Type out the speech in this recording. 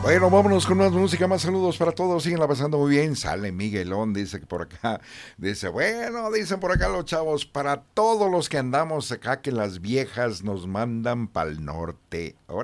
Bueno, vámonos con más música, más saludos para todos, siguen la pasando muy bien. Sale Miguelón, dice que por acá, dice, bueno, dicen por acá los chavos, para todos los que andamos acá, que las viejas nos mandan pa'l norte. Ahora